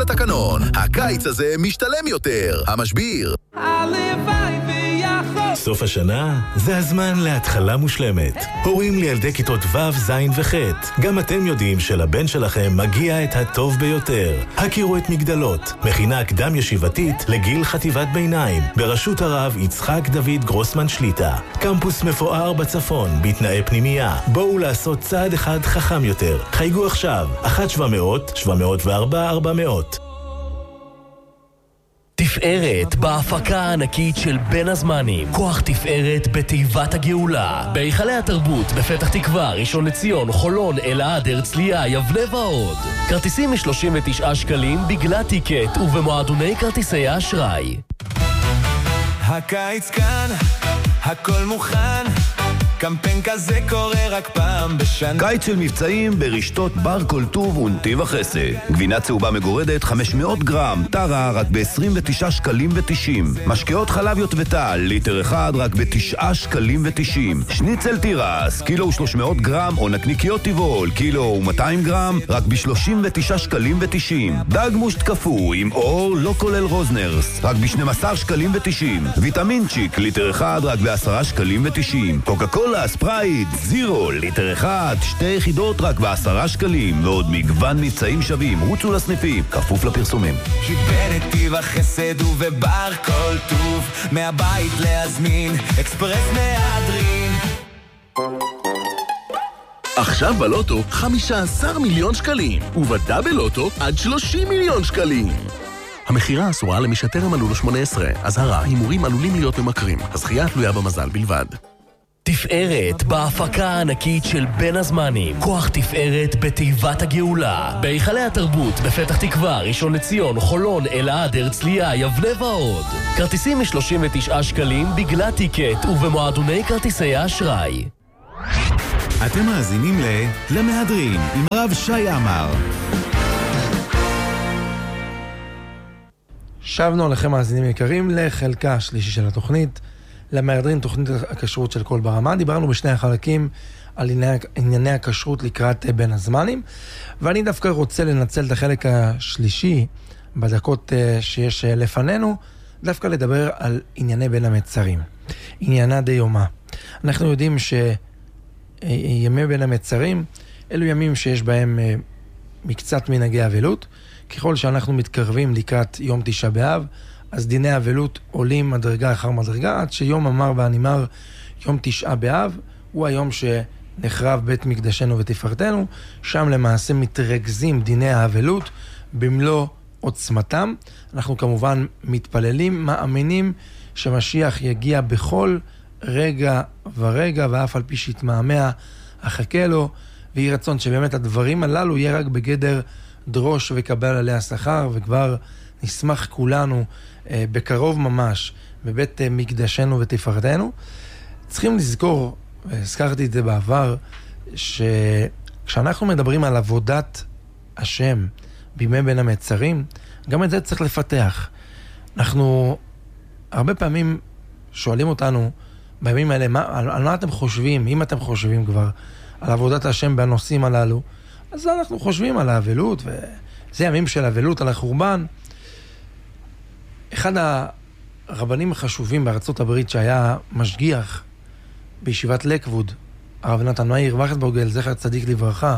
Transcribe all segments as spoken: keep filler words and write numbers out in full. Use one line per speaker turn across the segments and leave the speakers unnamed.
לתקנון. הקיץ הזה משתלם יותר. המשביר.
סוף השנה זה הזמן להתחלה מושלמת. הורים לילדי כיתות ו', ז' וח'. גם אתם יודעים שלבן שלכם מגיע את הטוב ביותר. הכירו את מגדלות, מכינה קדם ישיבתית לגיל חטיבת ביניים, בראשות הרב יצחק דוד גרוסמן שליטה. קמפוס מפואר בצפון, בתנאי פנימייה. בואו לעשות צעד אחד חכם יותר. חייגו עכשיו, אחת שבע מאות, שבע מאות וארבע, ארבע מאות.
תפארת בהפקה הענקית של בין הזמנים. כוח תפארת בתיבת הגאולה. בהיכלי התרבות בפתח תקווה, ראשון לציון, חולון, אלעד, הרצליה, יבנה ועוד. כרטיסים מ-שלושים ותשעה שקלים בגלל טיקט ובמועדוני כרטיסי האשראי.
הקיץ כאן, הכל מוכן, קמפיין כזה קורה רק פעם בשנה.
קיץ של מבצעים ברשתות בר כל טוב ונתיב החסד. גבינה צהובה מגורדת חמש מאות גרם, טרה רק ב-עשרים ותשעה שקלים ותשעים. משקאות חלב יוטבטל, ליטר אחד רק ב-תשעה שקלים ותשעים. שניצל תירס, קילו ו-שלוש מאות גרם, או נקניקיות טבעול, קילו ו-מאתיים גרם, רק ב-שלושים ותשעה שקלים ותשעים. דג מושט קפוא עם אור, לא כולל רוזנרס, רק ב-שנים עשר שקלים ותשעים. ויטמינצ'יק, ליטר אחד רק ב-עשרה שקלים ותשעים. קוקה קולה, ספרייט, זירו, ליטר אחד, שתי יחידות רק בעשרה שקלים, ועוד מגוון מבצעים שווים. רוצו לסניפים, כפוף לפרסומים.
כי בנתיב החסד ובבר כל טוב, מהבית להזמין, אקספרס מהדרין.
עכשיו בלוטו חמישה עשר מיליון שקלים, ובדאבל לוטו עד שלושים מיליון שקלים.
המחירה אסורה למי שטרם מלאו לו שמונה עשרה. אזהרה, הימורים עלולים להיות ממכרים. הזכייה תלויה במזל בלבד.
תפארת בהפקה הענקית של בין הזמנים. כוח תפארת בתיבת הגאולה. בהיכלי התרבות בפתח תקווה, ראשון לציון, חולון, אלעד, הרצליה, יבנה ועוד. כרטיסים מ-שלושים ותשעה שקלים בגלל טיקט ובמועדוני כרטיסי האשראי.
אתם מאזינים ל... למהדרין עם הרב שי עמר.
שבנו לכם מאזינים יקרים לחלקה השלישי של התוכנית. למהדרין, תוכנית הכשרות של כל ברמה. דיברנו בשני החלקים על ענייני הכשרות לקראת בין הזמנים, ואני דווקא רוצה לנצל את החלק השלישי בדקות שיש לפנינו, דווקא לדבר על ענייני בין המצרים, עניינה דיומה. אנחנו יודעים שימי בין המצרים אלו ימים שיש בהם מקצת מנהגי אבלות. ככל שאנחנו מתקרבים לקראת יום תשעה באב, אז דיני אבלות עולים מדרגה אחר מדרגה, עד שיום אמר והנימר, יום תשעה באב, הוא היום שנחרב בית מקדשנו ותפארתנו, שם למעשה מתרכזים דיני האבלות במלוא עוצמתם. אנחנו כמובן מתפללים, מאמינים שמשיח יגיע בכל רגע ורגע, ואף על פי שיתמהמה אחכה לו, ויהי רצון שבאמת הדברים הללו יהיה רק בגדר דרוש וקבל עליה שכר, וכבר נשמח כולנו אה, בקרוב ממש בבית אה, מקדשנו ותפארתנו. צריכים לזכור, והזכרתי את זה בעבר, שכשאנחנו מדברים על עבודת השם בימי בין המצרים, גם את זה צריך לפתח. אנחנו הרבה פעמים שואלים אותנו בימים האלה, מה, על, על מה אתם חושבים? אם אתם חושבים כבר על עבודת השם בנושאים הללו, אז אנחנו חושבים על האבלות, וזה ימים של אבלות על החורבן. אחד הרבנים החשובים בארצות הברית שהיה משגיח בישיבת לקווד, הרב נתן מאיר וכטבורגל, זכר צדיק לברכה,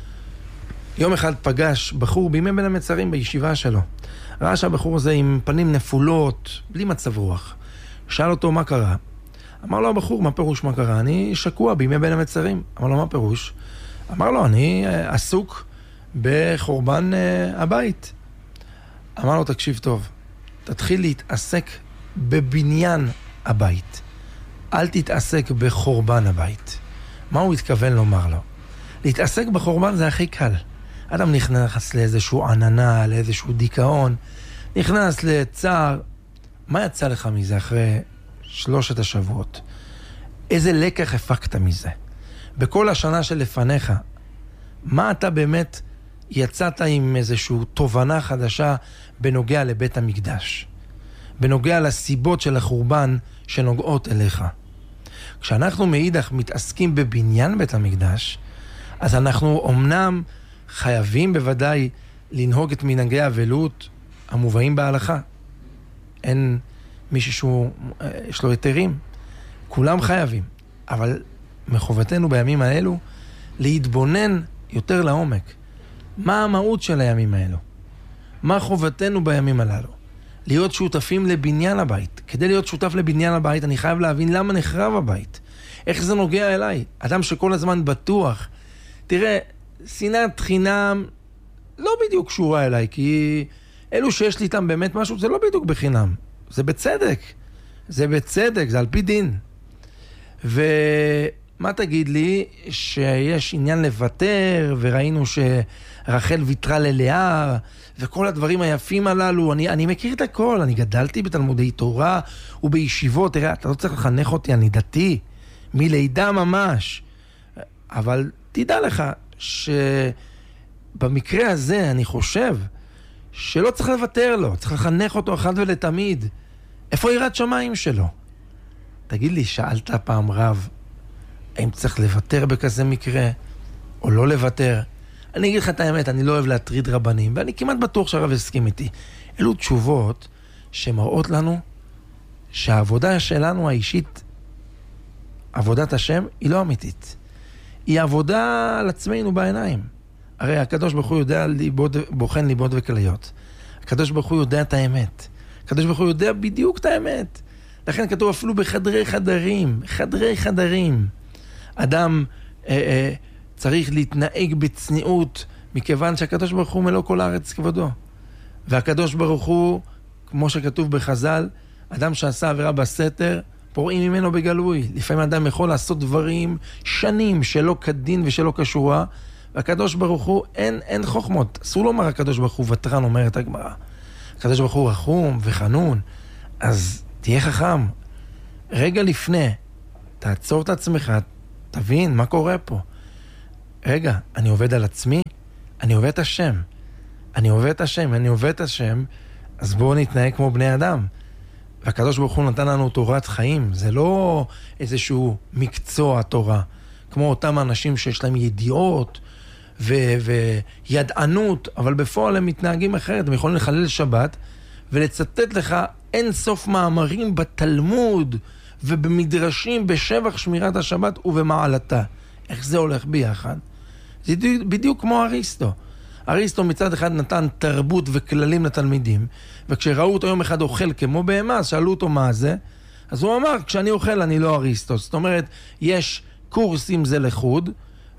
יום אחד פגש בחור בימי בין המצרים בישיבה שלו. ראה שהבחור הזה עם פנים נפולות, בלי מצב רוח. שאל אותו מה קרה. אמר לו הבחור, מה פירוש מה קרה? אני שקוע בימי בין המצרים. אמר לו, מה פירוש? אמר לו, אני עסוק בחורבן הבית. אמר לו, תקשיב טוב, תתחיל להתעסק בבניין הבית. אל תתעסק בחורבן הבית. מה הוא התכוון לומר לו? להתעסק בחורבן זה הכי קל. אדם נכנס לאיזשהו עננה, לאיזשהו דיכאון, נכנס לצער. מה יצא לך מזה אחרי שלושת השבועות? איזה לקח הפקת מזה? בכל השנה שלפניך, מה אתה באמת יצאת עם איזשהו תובנה חדשה בנוגע לבית המקדש? בנוגע לסיבות של החורבן שנוגעות אליך? כשאנחנו מאידך מתעסקים בבניין בית המקדש, אז אנחנו אומנם חייבים בוודאי לנהוג את מנהגי האבלות המובאים בהלכה. אין מישהו שהוא, יש לו היתרים. כולם חייבים. אבל מחובתנו בימים האלו להתבונן יותר לעומק. מה המהות של הימים האלו? מה חובתנו בימים הללו? להיות שותפים לבניין הבית. כדי להיות שותף לבניין הבית, אני חייב להבין למה נחרב הבית. איך זה נוגע אליי? אדם שכל הזמן בטוח. תראה, שנאת חינם לא בדיוק קשורה אליי, כי אלו שיש לי איתם באמת משהו, זה לא בדיוק בחינם. זה בצדק. זה בצדק, זה על פי דין. ומה תגיד לי? שיש עניין לוותר, וראינו שרחל ויתרה ללאה, וכל הדברים היפים הללו, אני, אני מכיר את הכל, אני גדלתי בתלמודי תורה ובישיבות, תראה, אתה לא צריך לחנך אותי, אני דתי, מלידה ממש. אבל תדע לך שבמקרה הזה אני חושב שלא צריך לוותר לו, צריך לחנך אותו אחד ולתמיד. איפה יראת שמיים שלו? תגיד לי, שאלת פעם רב, האם צריך לוותר בכזה מקרה, או לא לוותר? אני אגיד לך את האמת, אני לא אוהב להטריד רבנים, ואני כמעט בטוח שהרב הסכים איתי. אלו תשובות שמראות לנו שהעבודה שלנו האישית, עבודת השם, היא לא אמיתית. היא עבודה על עצמנו בעיניים. הרי הקדוש ברוך הוא יודע ליבוד, בוחן ליבוד וכליות. הקדוש ברוך הוא יודע את האמת. הקדוש ברוך הוא יודע בדיוק את האמת. לכן כתוב אפילו בחדרי חדרים, חדרי חדרים. אדם אה, אה, צריך להתנהג בצניעות, מכיוון שהקדוש ברוך הוא מלוא כל הארץ כבודו. והקדוש ברוך הוא, כמו שכתוב בחז"ל, אדם שעשה עבירה בסתר, פורעים ממנו בגלוי. לפעמים אדם יכול לעשות דברים שנים שלא כדין ושלא קשורה, והקדוש ברוך הוא, אין, אין חוכמות. אסור לומר הקדוש ברוך הוא ותרן, אומרת הגמרא. הקדוש ברוך הוא רחום וחנון, אז תהיה חכם. רגע לפני, תעצור את עצמך, תבין מה קורה פה. רגע, אני עובד על עצמי, אני עובד את השם. אני עובד את השם, אני עובד את השם, אז בואו נתנהג כמו בני אדם. והקדוש ברוך הוא נתן לנו תורת חיים, זה לא איזשהו מקצוע תורה, כמו אותם אנשים שיש להם ידיעות ו- וידענות, אבל בפועל הם מתנהגים אחרת, הם יכולים לחלל שבת ולצטט לך אין סוף מאמרים בתלמוד ובמדרשים בשבח שמירת השבת ובמעלתה. איך זה הולך ביחד? זה בדיוק כמו אריסטו. אריסטו מצד אחד נתן תרבות וכללים לתלמידים, וכשראו אותו יום אחד אוכל כמו בהמה, שאלו אותו מה זה, אז הוא אמר, כשאני אוכל אני לא אריסטו. זאת אומרת, יש קורסים זה לחוד,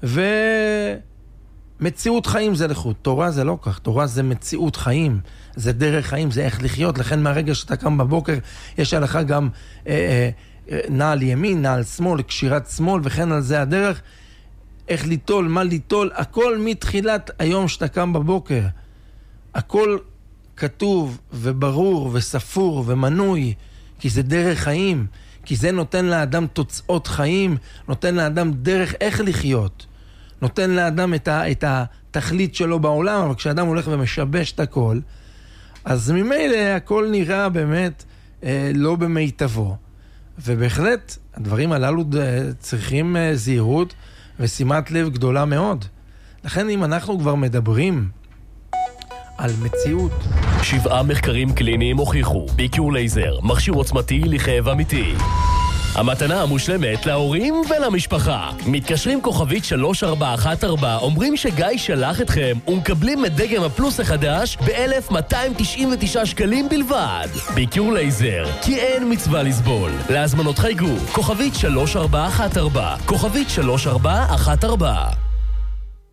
ומציאות חיים זה לחוד. תורה זה לא כך, תורה זה מציאות חיים, זה דרך חיים, זה איך לחיות. לכן מהרגע שאתה קם בבוקר, יש עליך גם אה, אה, נעל ימין, נעל שמאל, קשירת שמאל, וכן על זה הדרך. איך ליטול, מה ליטול, הכל מתחילת היום שאתה קם בבוקר. הכל כתוב וברור וספור ומנוי, כי זה דרך חיים, כי זה נותן לאדם תוצאות חיים, נותן לאדם דרך איך לחיות, נותן לאדם את, ה, את התכלית שלו בעולם, אבל כשאדם הולך ומשבש את הכל, אז ממילא הכל נראה באמת אה, לא במיטבו. ובהחלט הדברים הללו צריכים אה, זהירות, ושימת לב גדולה מאוד. לכן אם אנחנו כבר מדברים על מציאות...
שבעה מחקרים קליניים הוכיחו ביקור לייזר, מכשיר עוצמתי לכאב אמיתי. המתנה המושלמת להורים ולמשפחה. מתקשרים כוכבית שלוש ארבע אחת ארבע, אומרים שגיא שלח אתכם ומקבלים את דגם הפלוס החדש ב-אלף מאתיים תשעים ותשעה שקלים בלבד. ביקור לייזר, כי אין מצווה לסבול. להזמנות חייגו, כוכבית שלוש ארבע אחת ארבע, כוכבית שלוש ארבע אחת ארבע.